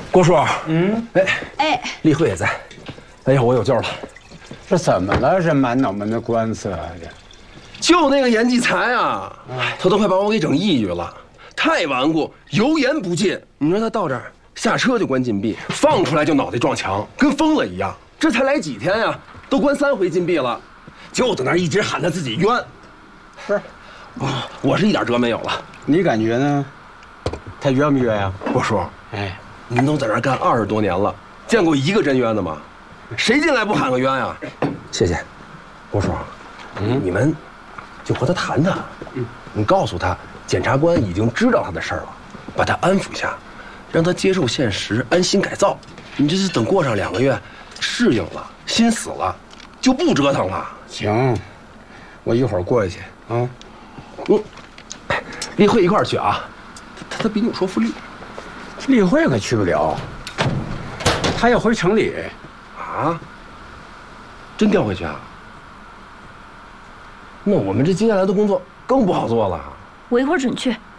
郭叔， 哎， 例会也在。哎呀，我有救了！ 这怎么了？这满脑门的官司啊！ 就那个严继才啊，他都快把我给整抑郁了，太顽固，油盐不进。你说他到这儿下车就关禁闭，放出来就脑袋撞墙，跟疯了一样。这才来几天呀，都关3回禁闭了，就在那儿一直喊他自己冤。 是， 我是一点辙没有了。 你感觉呢？他冤不冤呀？ 郭叔， 哎， 您都在这儿干20多年了，见过一个真冤的吗？谁进来不喊个冤呀？谢谢，郭叔，你们就和他谈谈，你告诉他，检察官已经知道他的事儿了，把他安抚下，让他接受现实，安心改造。你这是等过上2个月，适应了，心死了，就不折腾了。 行，我一会儿过去啊。 例会一块儿去啊，他比你说服力。 例会可去不了，他要回城里。 啊？真调回去啊？那我们这接下来的工作更不好做了。 我一会儿准去。